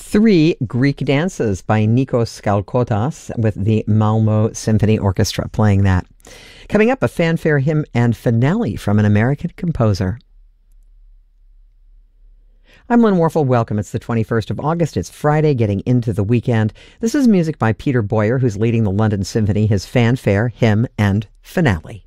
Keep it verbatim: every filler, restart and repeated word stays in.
three Greek dances by Nikos Skalkotas with the Malmo Symphony Orchestra playing that. Coming up, a fanfare hymn and finale from an American composer. I'm Lynn Warfel. Welcome. It's the twenty-first of August. It's Friday, getting into the weekend. This is music by Peter Boyer, who's leading the London Symphony, his fanfare, hymn, and finale.